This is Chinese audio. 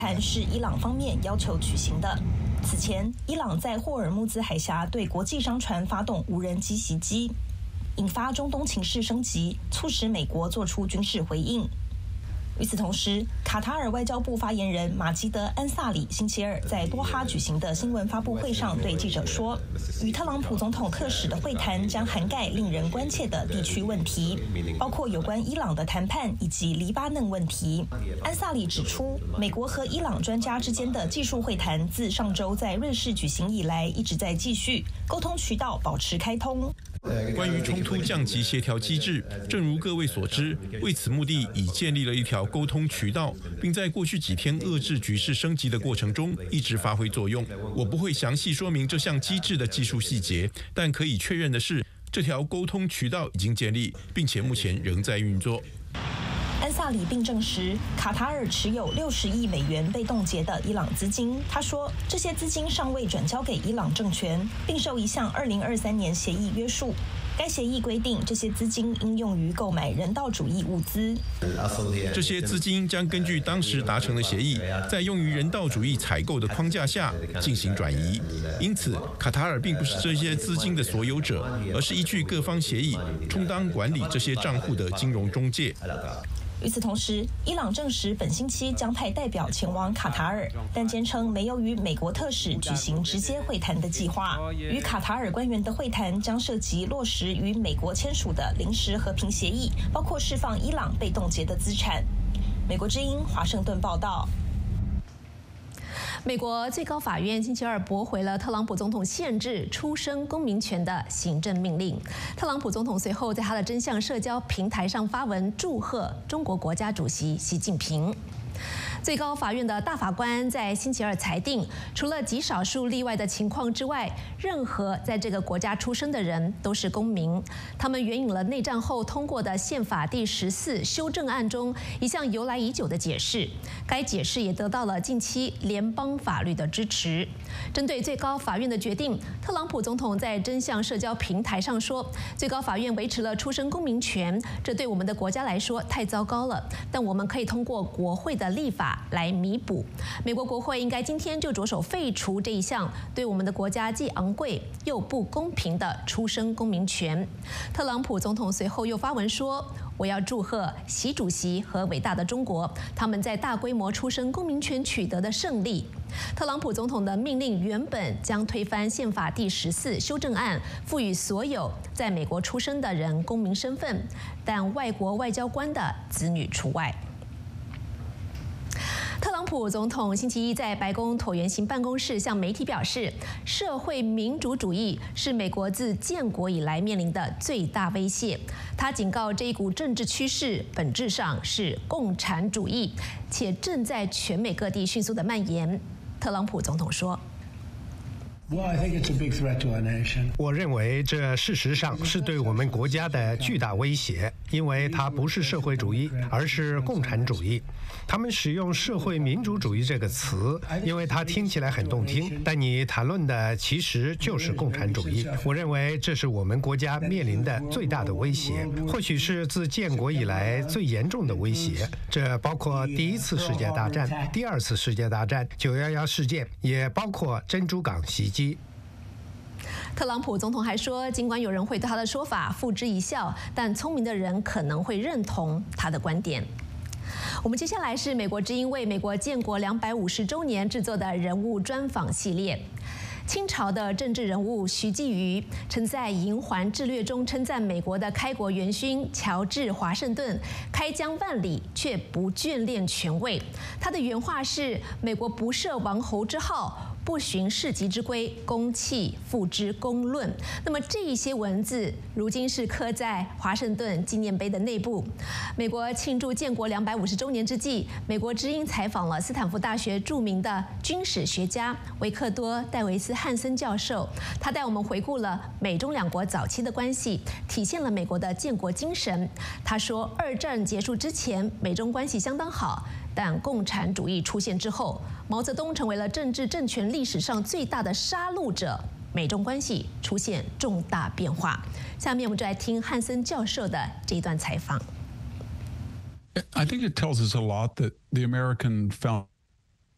谈是伊朗方面要求举行的。此前，伊朗在霍尔木兹海峡对国际商船发动无人机袭击，引发中东情势升级，促使美国做出军事回应。与此同时，卡塔尔外交部发言人马基德·安萨里星期二在多哈举行的新闻发布会上对记者说，与特朗普总统特使的会谈将涵盖令人关切的地区问题，包括有关伊朗的谈判以及黎巴嫩问题。安萨里指出，美国和伊朗专家之间的技术会谈自上周在瑞士举行以来一直在继续，沟通渠道保持开通。 关于冲突降级协调机制，正如各位所知，为此目的已建立了一条沟通渠道，并在过去几天遏制局势升级的过程中一直发挥作用。我不会详细说明这项机制的技术细节，但可以确认的是，这条沟通渠道已经建立，并且目前仍在运作。 安萨里并证实，卡塔尔持有60亿美元被冻结的伊朗资金。他说，这些资金尚未转交给伊朗政权，并受一项2023年协议约束。该协议规定，这些资金应用于购买人道主义物资。 这些资金将根据当时达成的协议，在用于人道主义采购的框架下进行转移。因此，卡塔尔并不是这些资金的所有者，而是依据各方协议，充当管理这些账户的金融中介。 与此同时，伊朗证实本星期将派代表前往卡塔尔，但坚称没有与美国特使举行直接会谈的计划。与卡塔尔官员的会谈将涉及落实与美国签署的临时和平协议，包括释放伊朗被冻结的资产。美国之音华盛顿报道。 美国最高法院星期二驳回了特朗普总统限制出生公民权的行政命令。特朗普总统随后在他的真相社交平台上发文祝贺中国国家主席习近平。最高法院的大法官在星期二裁定，除了极少数例外的情况之外，任何在这个国家出生的人都是公民。他们援引了内战后通过的宪法第14修正案中一项由来已久的解释，该解释也得到了近期联邦法律的支持。针对最高法院的决定，特朗普总统在真相社交平台上说，最高法院维持了出生公民权，这对我们的国家来说太糟糕了，但我们可以通过国会的立法来弥补。美国国会应该今天就着手废除这一项对我们的国家既昂贵又不公平的出生公民权。特朗普总统随后又发文说，我要祝贺习主席和伟大的中国，他们在大规模出生公民权取得的胜利。特朗普总统的命令原本将推翻宪法第14修正案，赋予所有在美国出生的人公民身份，但外国外交官的子女除外。特朗普总统星期一在白宫椭圆形办公室向媒体表示，社会民主主义是美国自建国以来面临的最大威胁。他警告，这一股政治趋势本质上是共产主义，且正在全美各地迅速的蔓延。特朗普总统说， 我认为这事实上是对我们国家的巨大威胁，因为它不是社会主义，而是共产主义。他们使用社会民主主义这个词，因为它听起来很动听，但你谈论的其实就是共产主义。我认为这是我们国家面临的最大的威胁，或许是自建国以来最严重的威胁。这包括第一次世界大战、第二次世界大战、911事件，也包括珍珠港袭击。 特朗普总统还说，尽管有人会对他的说法付之一笑，但聪明的人可能会认同他的观点。我们接下来是美国之音为美国建国250周年制作的人物专访系列。清朝的政治人物徐继瑜曾在《银环志略》中称赞美国的开国元勋乔治·华盛顿开疆万里却不眷恋权位。他的原话是：“美国不设王侯之号，不循世袭之规，公器付之公论。”那么这一些文字如今是刻在华盛顿纪念碑的内部。美国庆祝建国250周年之际，美国之音采访了斯坦福大学著名的军史学家维克多·戴维斯·汉森教授，他带我们回顾了美中两国早期的关系，体现了美国的建国精神。他说，二战结束之前，美中关系相当好，但共产主义出现之后，毛泽东成为了政治政权历史上最大的杀戮者，美中关系出现重大变化。下面我们就来听汉森教授的这一段采访。 I think it tells us a lot that the American founding